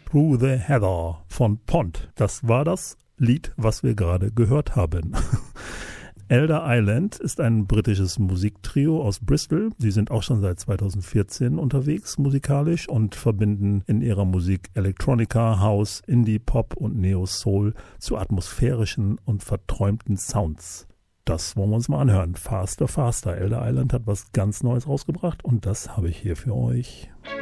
Through the Heather von Pond. Das war das Lied, was wir gerade gehört haben. Elder Island ist ein britisches Musiktrio aus Bristol. Sie sind auch schon seit 2014 unterwegs musikalisch und verbinden in ihrer Musik Electronica, House, Indie, Pop und Neo-Soul zu atmosphärischen und verträumten Sounds. Das wollen wir uns mal anhören. Faster, Faster. Elder Island hat was ganz Neues rausgebracht und das habe ich hier für euch.